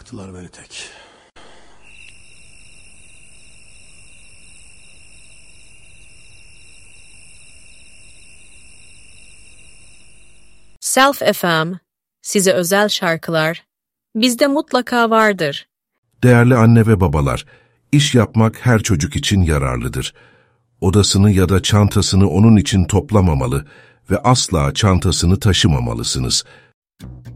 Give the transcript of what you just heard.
bıraktılar beni tek. Self FM, size özel şarkılar, bizde mutlaka vardır. Değerli anne ve babalar, iş yapmak her çocuk için yararlıdır. Odasını ya da çantasını onun için toplamamalı ve asla çantasını taşımamalısınız.